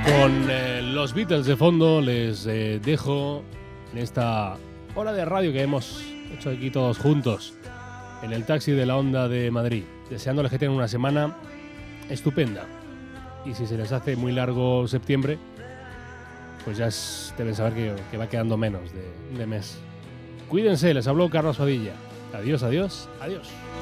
Con los Beatles de fondo les dejo en esta hora de radio que hemos hecho aquí todos juntos en el taxi de la Onda de Madrid, deseándoles que tengan una semana estupenda. Y si se les hace muy largo septiembre, pues ya deben saber que va quedando menos de mes. Cuídense, les habló Carlos Padilla. Adiós, adiós, adiós.